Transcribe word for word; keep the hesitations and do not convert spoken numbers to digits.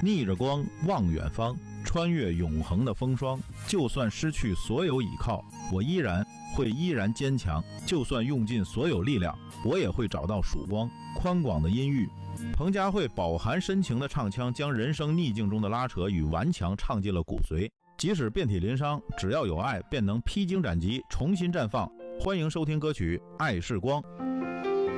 逆着光望远方，穿越永恒的风霜。就算失去所有倚靠，我依然会依然坚强。就算用尽所有力量，我也会找到曙光。宽广的音域，彭佳慧饱含深情的唱腔，将人生逆境中的拉扯与顽强唱进了骨髓。即使遍体鳞伤，只要有爱，便能披荆斩棘，重新绽放。欢迎收听歌曲《爱是光》。